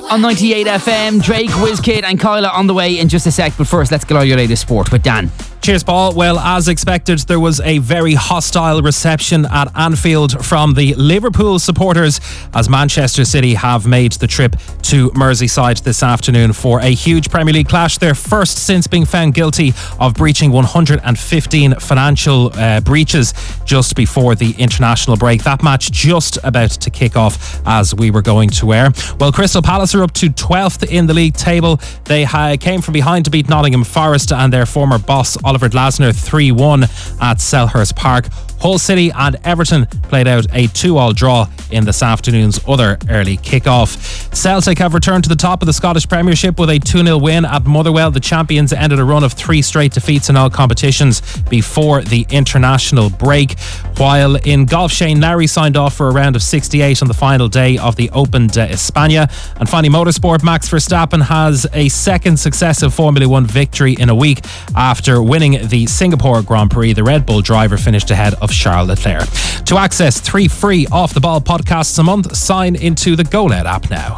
on 98 FM. Drake, WizKid and Kyla on the way in just a sec. But first, let's get all your latest sport with Dan. Cheers, Paul. Well, as expected, there was a very hostile reception at Anfield from the Liverpool supporters as Manchester City have made the trip to Merseyside this afternoon for a huge Premier League clash, their first since being found guilty of breaching 115 financial breaches just before the international break. That match just about to kick off as we were going to air. Well, Crystal Palace are up to 12th in the league table. They came from behind to beat Nottingham Forest and their former boss Oliver Glasner 3-1 at Selhurst Park. Hull City and Everton played out a 2-2 draw in this afternoon's other early kick-off. Celtic have returned to the top of the Scottish Premiership with a 2-0 win at Motherwell. The champions ended a run of 3 straight defeats in all competitions before the international break. While in golf, Shane Lowry signed off for a round of 68 on the final day of the Open de España. And finally, motorsport, Max Verstappen has a second successive Formula 1 victory in a week after winning the Singapore Grand Prix. The Red Bull driver finished ahead of Charles Leclerc. To access 3 free off the ball podcasts a month, sign into the GoLed app now.